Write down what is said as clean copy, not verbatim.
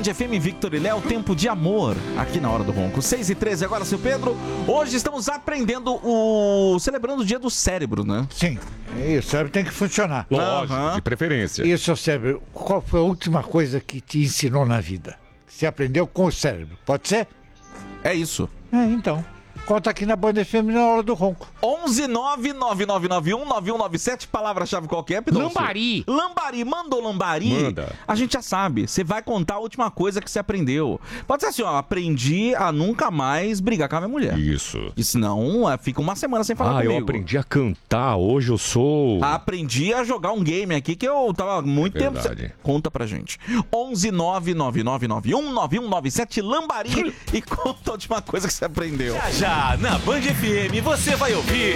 Band FM Victor e Léo, tempo de amor, aqui na Hora do Ronco. 6h13 agora, seu Pedro. Hoje estamos aprendendo celebrando o dia do cérebro, né? Sim, o cérebro tem que funcionar. Lógico, de preferência. E o seu cérebro, qual foi a última coisa que te ensinou na vida? Você aprendeu com o cérebro, pode ser? É isso. Então, conta aqui na Band FM na Hora do Ronco. 11999919197, palavra-chave qualquer, Pidoncio? Lambari. Lambari, mandou lambari? Manda. A gente já sabe, você vai contar a última coisa que você aprendeu. Pode ser assim, ó, aprendi a nunca mais brigar com a minha mulher. Isso. E senão, fica uma semana sem falar comigo. Eu aprendi a cantar, hoje eu sou... Aprendi a jogar um game aqui que eu tava há muito tempo... Conta pra gente. 11999919197, lambari, e conta a última coisa que você aprendeu. Já na Band FM você vai ouvir